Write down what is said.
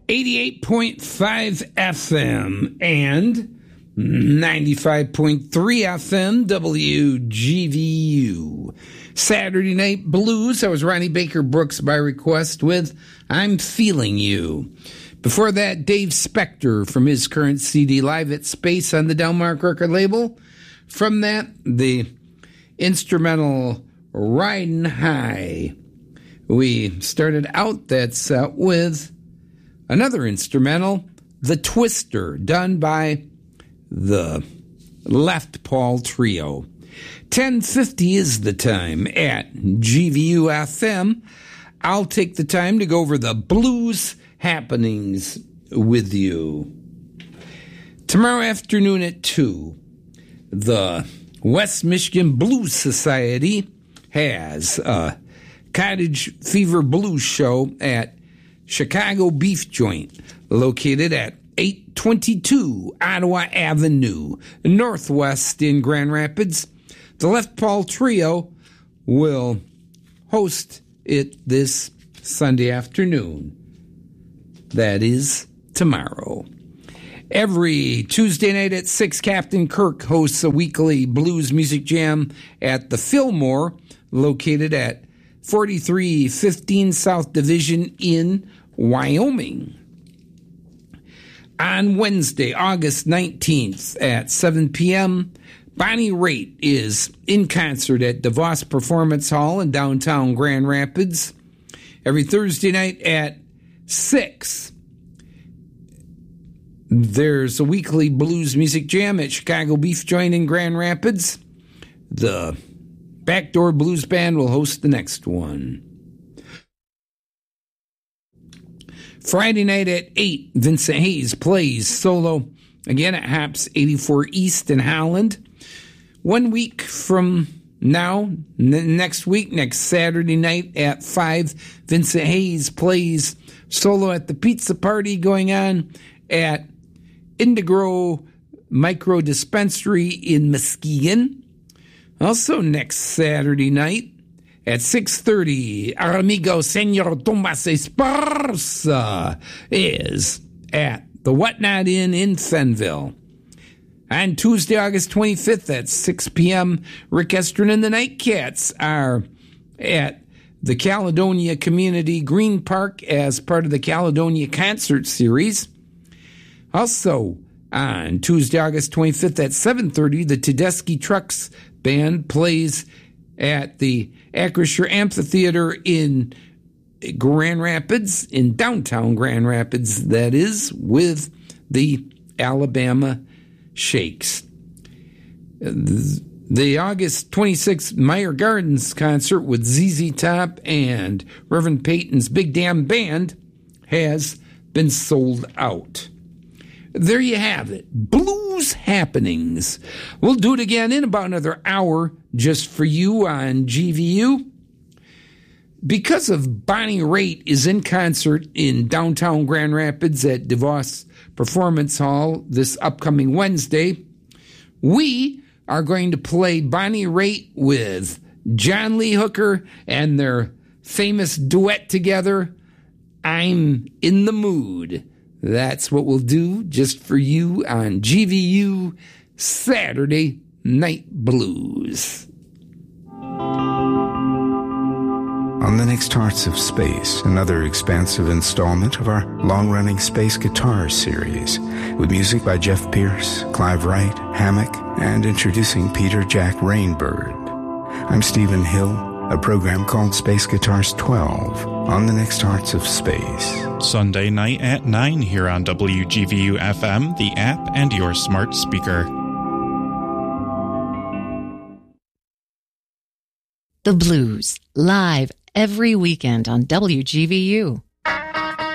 88.5 FM and 95.3 FM WGVU. Saturday Night Blues. I was Ronnie Baker Brooks by request with I'm Feeling You. Before that, Dave Spector from his current CD Live at Space on the Delmark record label. From that, the instrumental Riding High. We started out that set with another instrumental, The Twister, done by the Left Paul Trio. 10:50 is the time at GVU FM. I'll take the time to go over the blues happenings with you. Tomorrow afternoon at 2, the West Michigan Blues Society has a Cottage Fever Blues show at Chicago Beef Joint, located at 822 Ottawa Avenue, Northwest in Grand Rapids. The Left Paul Trio will host it this Sunday afternoon. That is tomorrow. Every Tuesday night at 6, Captain Kirk hosts a weekly blues music jam at the Fillmore, located at 4315 South Division in Wyoming. On Wednesday, August 19th at 7 p.m., Bonnie Raitt is in concert at DeVos Performance Hall in downtown Grand Rapids. Every Thursday night at 6, there's a weekly blues music jam at Chicago Beef Joint in Grand Rapids. The Backdoor Blues Band will host the next one. Friday night at 8, Vincent Hayes plays solo, again at Hops 84 East in Holland. 1 week from now, next week, next Saturday night at 5, Vincent Hayes plays solo at the Pizza Party going on at Indigo Micro Dispensary in Muskegon. Also next Saturday night at 6:30, our amigo Senor Tomas Esparza is at the Whatnot Inn in Fenville. On Tuesday, August 25th at 6 p.m., Rick Estrin and the Nightcats are at the Caledonia Community Green Park as part of the Caledonia Concert Series. Also, on Tuesday, August 25th at 7:30, the Tedeschi Trucks Band plays at the Acrisure Amphitheater in Grand Rapids, in downtown Grand Rapids, that is, with the Alabama Shakes. The August 26th Meyer Gardens concert with ZZ Top and Reverend Peyton's Big Damn Band has been sold out. There you have it. Blues happenings. We'll do it again in about another hour just for you on GVU. Because of Bonnie Raitt is in concert in downtown Grand Rapids at DeVos Performance Hall this upcoming Wednesday, we are going to play Bonnie Raitt with John Lee Hooker and their famous duet together, I'm in the Mood. That's what we'll do just for you on GVU Saturday Night Blues. On the next Hearts of Space, another expansive installment of our long-running space guitar series, with music by Jeff Pierce, Clive Wright, Hammock, and introducing Peter Jack Rainbird. I'm Stephen Hill, a program called Space Guitars 12 on the next Hearts of Space. Sunday night at 9 here on WGVU FM, the app, and your smart speaker. The Blues, live every weekend on WGVU.